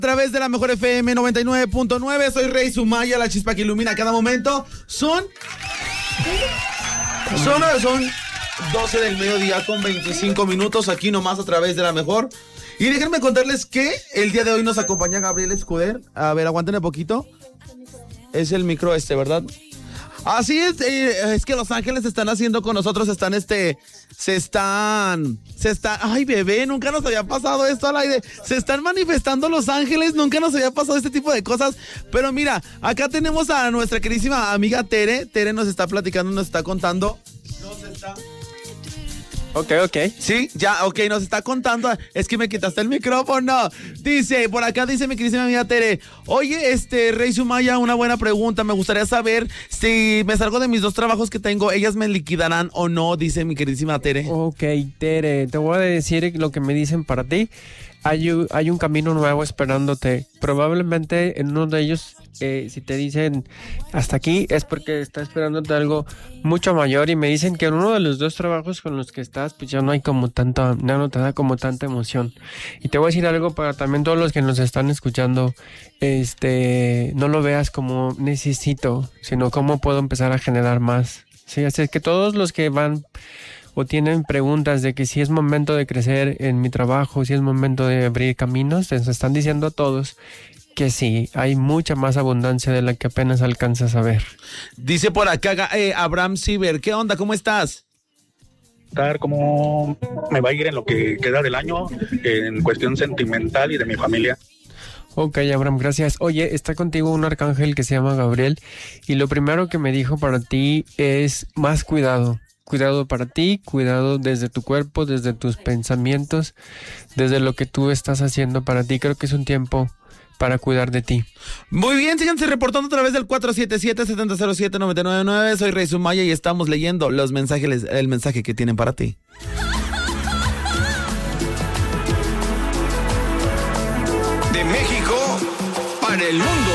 A través de la mejor FM 99.9, soy Rey Sumaya, la chispa que ilumina cada momento. Son 12 del mediodía con 25 minutos aquí nomás a través de la mejor. Y déjenme contarles que el día de hoy nos acompaña Gabriel Escuder. A ver, aguanten un poquito. Es el micro ¿verdad? Así es que Los Ángeles están haciendo con nosotros, ay bebé, nunca nos había pasado esto al aire, se están manifestando Los Ángeles, nunca nos había pasado este tipo de cosas, pero mira, acá tenemos a nuestra queridísima amiga Tere nos está platicando, nos está contando, Ok. Sí, ya, ok, nos está contando. Es que me quitaste el micrófono. Dice, por acá dice mi queridísima amiga Tere. Oye, Rey Sumaya, una buena pregunta. Me gustaría saber si me salgo de mis 2 trabajos que tengo, ¿ellas me liquidarán o no? Dice mi queridísima Tere. Ok, Tere, te voy a decir lo que me dicen para ti. Hay un camino nuevo esperándote. Probablemente en uno de ellos, si te dicen hasta aquí, es porque está esperándote algo mucho mayor. Y me dicen que en uno de los 2 trabajos con los que estás, pues ya no hay como tanta, ya no te da como tanta emoción. Y te voy a decir algo para también todos los que nos están escuchando. No lo veas como necesito, sino cómo puedo empezar a generar más. Sí, así es que todos los que van o tienen preguntas de que si es momento de crecer en mi trabajo, si es momento de abrir caminos, les están diciendo a todos que sí, hay mucha más abundancia de la que apenas alcanzas a ver. Dice por acá Abraham Ciber, ¿qué onda? ¿Cómo estás? ¿Cómo me va a ir en lo que queda del año en cuestión sentimental y de mi familia? Ok, Abraham, gracias. Oye, está contigo un arcángel que se llama Gabriel y lo primero que me dijo para ti es más cuidado. Cuidado para ti, cuidado desde tu cuerpo, desde tus pensamientos, desde lo que tú estás haciendo para ti. Creo que es un tiempo para cuidar de ti. Muy bien, síganse reportando a través del 477-707-999. Soy Rey Sumaya y estamos leyendo el mensaje que tienen para ti. De México para el mundo.